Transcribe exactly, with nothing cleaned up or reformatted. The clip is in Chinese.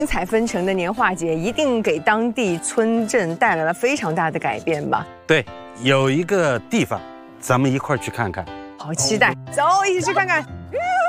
彩纷呈的年画节，一定给当地村镇带来了非常大的改变吧？ 对，有一个地方，咱们一块儿去看看。 好期待，走，一起去看看。